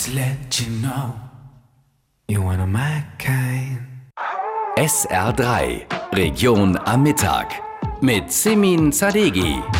to let you know you're one of my kind. SR3 Region am Mittag mit Simin Zadegi.